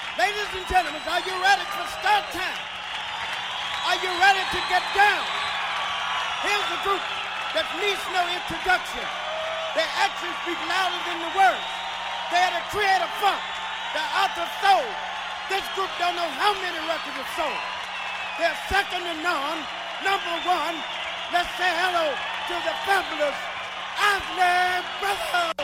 Ladies and gentlemen, are you ready for start time? Are you ready to get down? Here's a group that needs no introduction. Their actions speak louder than the words. They are the creative funk, the author soul. This group don't know how many records are sold. They're second to none, number one. Let's say hello to the fabulous Isley Brothers.